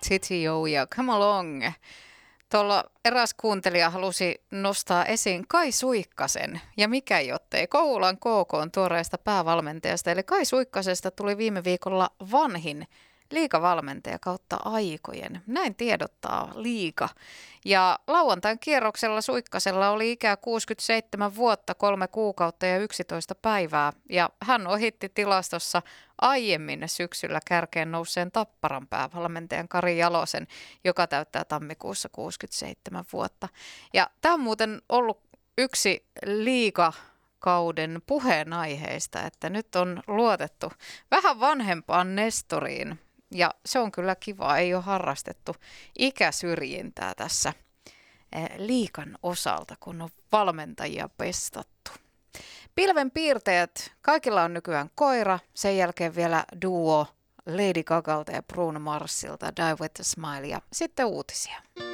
TTO ja Come Along. Tuolla eräs kuuntelija halusi nostaa esiin Kai Suikkasen, ja mikä jottei Kouvolan KK:n tuoreesta päävalmentajasta. Eli Kai Suikkasesta tuli viime viikolla vanhin liigavalmentaja kautta aikojen. Näin tiedottaa Liiga. Ja lauantain kierroksella Suikkasella oli ikää 67 vuotta, 3 kuukautta ja 11 päivää. Ja hän ohitti tilastossa aiemmin syksyllä kärkeen nousseen Tapparan päävalmentajan Kari Jalosen, joka täyttää tammikuussa 67 vuotta. Ja tämä on muuten ollut yksi Liigakauden puheenaiheista, että nyt on luotettu vähän vanhempaan nestoriin. Ja se on kyllä kiva, ei ole harrastettu ikäsyrjintää tässä Liigan osalta, kun on valmentajia pestattu. Pilvenpiirtäjät, kaikilla on nykyään koira, sen jälkeen vielä duo Lady Gagalta ja Bruno Marsilta, Die With A Smile ja sitten uutisia.